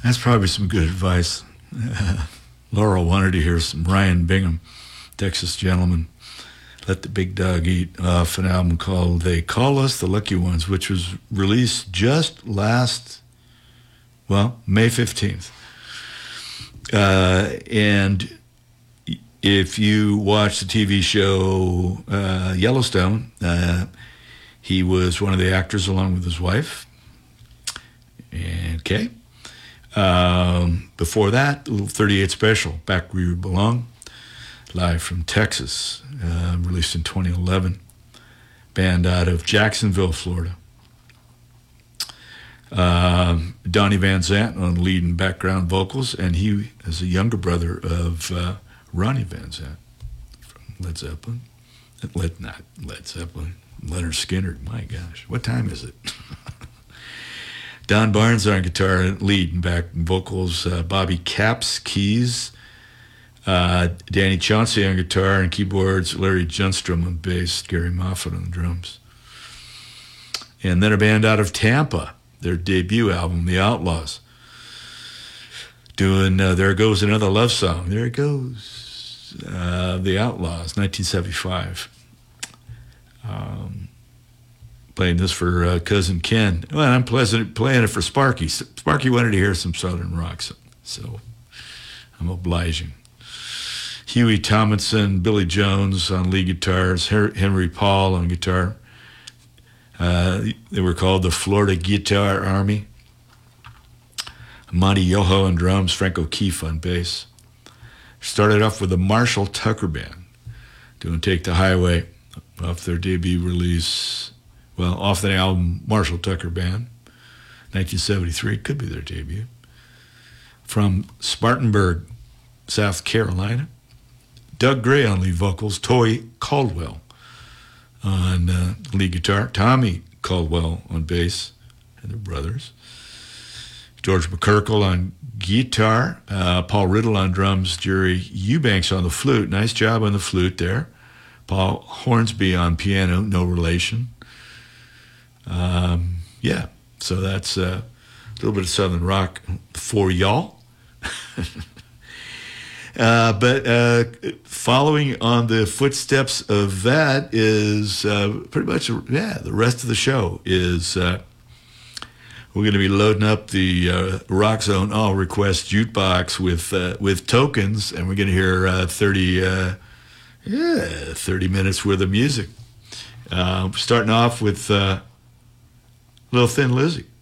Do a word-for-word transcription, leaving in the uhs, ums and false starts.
That's probably some good advice. Uh, Laurel wanted to hear some Ryan Bingham, Texas Gentleman, Let the Big Dog Eat, off an album called They Call Us the Lucky Ones, which was released just last, well, May fifteenth. Uh, and if you watch the T V show uh, Yellowstone, uh, he was one of the actors along with his wife. Okay. Um, before that, Little thirty-eight Special, Back Where You Belong, live from Texas, uh, released in twenty eleven. Band out of Jacksonville, Florida. Um, Donnie Van Zant on lead and background vocals, and he is a younger brother of uh, Ronnie Van Zant from Led Zeppelin. Led, not Led Zeppelin, Leonard Skinner. My gosh, what time is it? Don Barnes on guitar and lead and back vocals. Uh, Bobby Capps, keys. Uh, Danny Chauncey on guitar and keyboards. Larry Junstrom on bass. Gary Moffat on the drums. And then a band out of Tampa, their debut album, The Outlaws, doing uh, There Goes Another Love Song. There it goes. Uh, the Outlaws, nineteen seventy-five. Um, playing this for uh, Cousin Ken. Well, I'm pleasant, playing it for Sparky. Sparky wanted to hear some Southern rock, so, so I'm obliging. Huey Tomlinson, Billy Jones on lead guitars, Henry Paul on guitar. Uh, they were called the Florida Guitar Army. Monty Yoho on drums, Frank O'Keefe on bass. Started off with the Marshall Tucker Band doing Take the Highway off their debut release. Well, off the album Marshall Tucker Band, nineteen seventy-three, could be their debut. From Spartanburg, South Carolina. Doug Gray on lead vocals, Toy Caldwell on uh, lead guitar, Tommy Caldwell on bass, and their brothers. George McCurkle on guitar, uh, Paul Riddle on drums, Jerry Eubanks on the flute. Nice job on the flute there. Paul Hornsby on piano, no relation. Um, yeah, so that's uh, a little bit of Southern rock for y'all. uh, but uh, following on the footsteps of that is uh, pretty much, yeah, the rest of the show is uh, we're going to be loading up the uh, Rock Zone All Request Jukebox with uh, with tokens, and we're going to hear uh, thirty, uh, yeah, thirty minutes worth of music. Uh, starting off with Uh, Little Thin Lizzy.